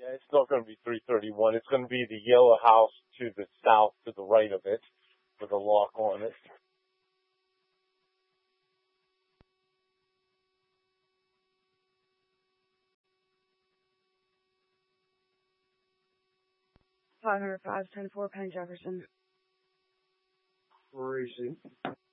Yeah, it's not going to be 331. It's going to be the yellow house to the south, to the right of it, with a lock on it. $505, 10-4, Penn Jefferson. Crazy.